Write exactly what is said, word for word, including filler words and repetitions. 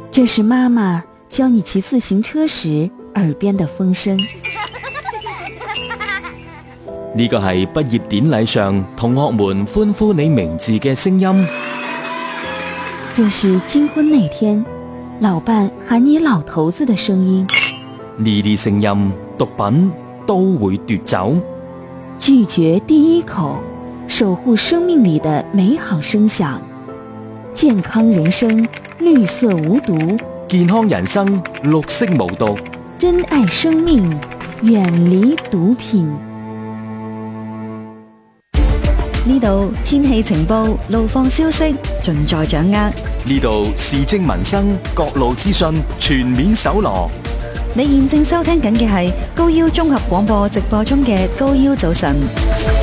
这是媽媽教你騎自行車時耳邊的風聲。 呢個係畢業典禮上同學們歡呼你名字嘅聲音。 這是金婚那天老伴喊你老頭子的聲音。 呢啲聲音毒品都會奪走。 拒絕第一口，守護生命裡的美好聲響。健康人生，綠色無毒。 健康人生，綠色無毒。 珍愛生命，遠離毒品。 呢度天氣情報、路況消息盡在掌握。 呢度時政民生、各路資訊全面搜羅。 你現正收聽緊嘅係高腰綜合廣播直播中嘅高腰早晨。